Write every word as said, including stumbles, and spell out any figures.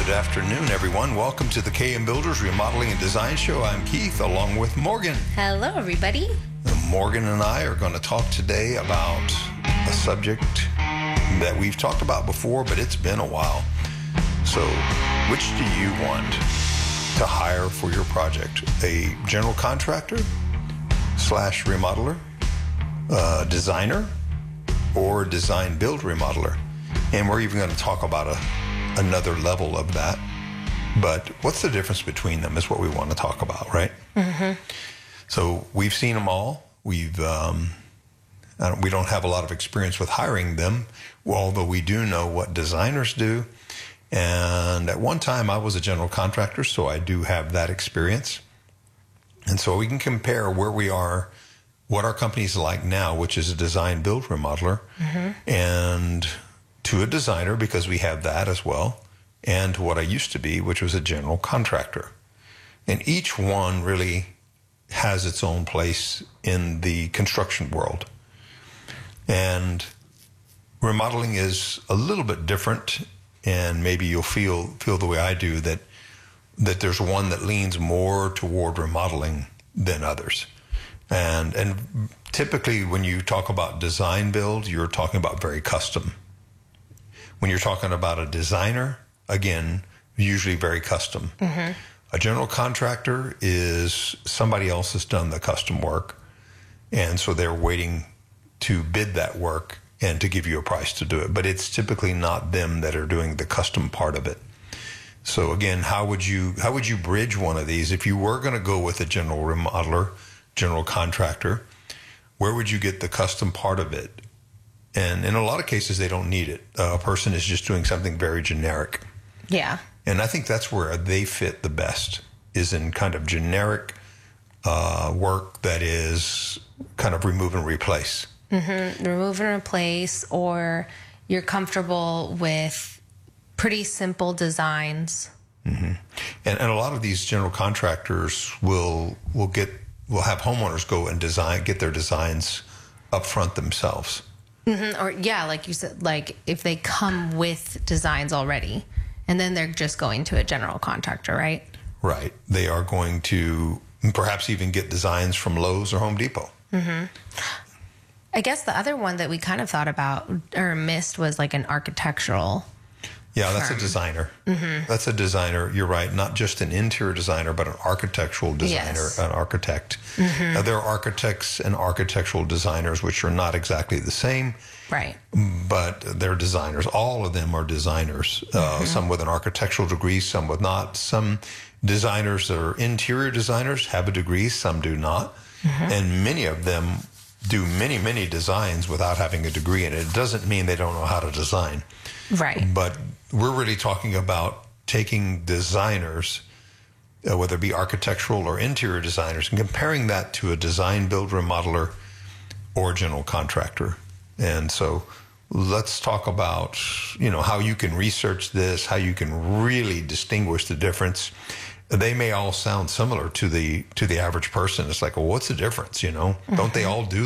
Good afternoon, everyone. Welcome to the K M Builders Remodeling and Design Show. I'm Keith, along with Morgan. Hello, everybody. Morgan and I are going to talk today about a subject that we've talked about before, but it's been a while. So, which do you want to hire for your project? A general contractor slash remodeler, a designer, or design build remodeler? And we're even going to talk about a another level of that. But what's the difference between them is what we want to talk about, right? Mm-hmm. So we've seen them all. We've um, I don't, we don't have a lot of experience with hiring them, although we do know what designers do. And at one time, I was a general contractor, so I do have that experience. And so we can compare where we are, what our company's like now, which is a design build remodeler, mm-hmm. and to a designer, because we have that as well, and to what I used to be, which was a general contractor. And each one really has its own place in the construction world. And remodeling is a little bit different, and maybe you'll feel feel the way I do, that that there's one that leans more toward remodeling than others. And and typically when you talk about design build, you're talking about very custom. When you're talking about a designer, again, usually very custom. Mm-hmm. A general contractor is somebody else has done the custom work, and so they're waiting to bid that work and to give you a price to do it. But it's typically not them that are doing the custom part of it. So again, how would you how would you bridge one of these? If you were going to go with a general remodeler, general contractor, where would you get the custom part of it? And in a lot of cases, they don't need it. Uh, a person is just doing something very generic. Yeah. And I think that's where they fit the best, is in kind of generic uh, work that is kind of remove and replace. Mm-hmm. Remove and replace, or you're comfortable with pretty simple designs. Mm-hmm. And, and a lot of these general contractors will will get will have homeowners go and design get their designs up front themselves. Mm-hmm. Or yeah, like you said, like if they come with designs already, and then they're just going to a general contractor, right? Right. They are going to perhaps even get designs from Lowe's or Home Depot. Mm-hmm. I guess the other one that we kind of thought about or missed was like an architectural. Yeah, that's firm. a designer. Mm-hmm. That's a designer. You're right. Not just an interior designer, but an architectural designer, yes. an architect. Mm-hmm. Now, there are architects and architectural designers, which are not exactly the same. Right. But they're designers. All of them are designers. Uh, mm-hmm. Some with an architectural degree, some with not. Some designers that are interior designers have a degree, some do not. Mm-hmm. And many of them do many, many designs without having a degree in it. It doesn't mean they don't know how to design. Right. But we're really talking about taking designers, uh, whether it be architectural or interior designers, and comparing that to a design build remodeler or general contractor. And so let's talk about, you know, how you can research this, how you can really distinguish the difference. They may all sound similar to the to the average person. It's like, well, what's the difference, you know? Mm-hmm. Don't they all do